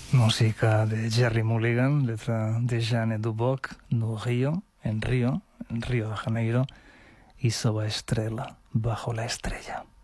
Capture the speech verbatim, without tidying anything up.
Música de Jerry Mulligan, letra de Jeanne Duboc, no Río, en Río, en Río de Janeiro, y Soba Estrella, bajo la estrella.